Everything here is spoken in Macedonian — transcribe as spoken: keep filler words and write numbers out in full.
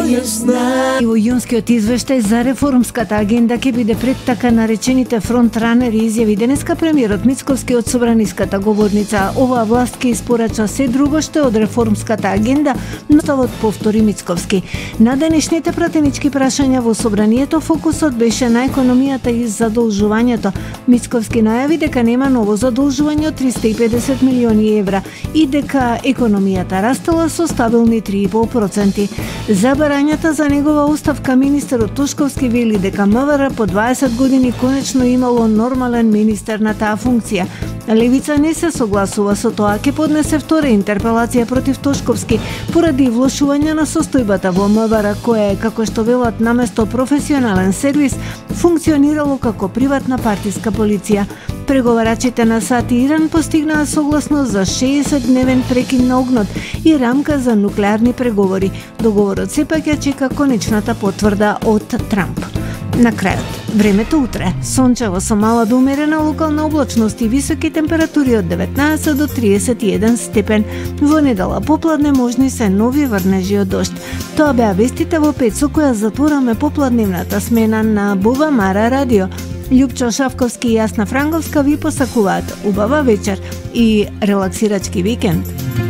Во јунскиот извештај за реформската агенда ќе биде пред така наречените фронтранери изјави денеска премиерот Мицковски од собраниската говорница. Оваа власт ќе испорача се друго што од реформската агенда, но ставот повтори Мицковски. На денешните пратенички прашања во собранието фокусот беше на економијата и задолжувањето. Мицковски најави дека нема ново задолжување од триста и педесет милиони евра и дека економијата растела со стабилни три и пол проценти. За барањата за негова оставка министерот Тошковски вели дека МВР по дваесет години конечно имало нормален министер на таа функција. Левица не се согласува со тоа, ќе поднесе втора интерпелација против Тошковски поради влошување на состојбата во МВР, која е, како што велат, наместо професионален сервис, функционирало како приватна партиска полиција. Преговарачите на САД и Иран постигнаа согласност за шеесет дневен прекин на огнот и рамка за нуклеарни преговори. Договорот сепак ја чека конечната потврда од Трамп. На крајот, времето утре, сончево со мала до умерена локална облачност и високи температури од деветнаесет до триесет и еден степен. Во недела попладне можни се нови врнежи од дожд. Тоа беа вестите во пет со која затвораме попладневната смена на Бува Мара радио. Љупчо Шавковски и Јасна Франговска ви посакуваат убава вечер и релаксирачки викенд.